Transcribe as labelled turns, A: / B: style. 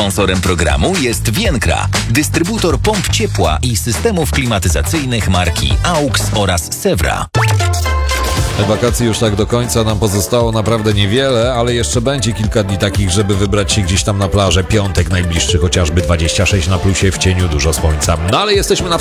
A: Sponsorem programu jest Vienkra, dystrybutor pomp ciepła i systemów klimatyzacyjnych marki AUX oraz Sewra.
B: Wakacji już tak do końca nam pozostało naprawdę niewiele, ale jeszcze będzie kilka dni takich, żeby wybrać się gdzieś tam na plażę. Piątek najbliższy chociażby 26 na plusie, w cieniu dużo słońca. No ale jesteśmy na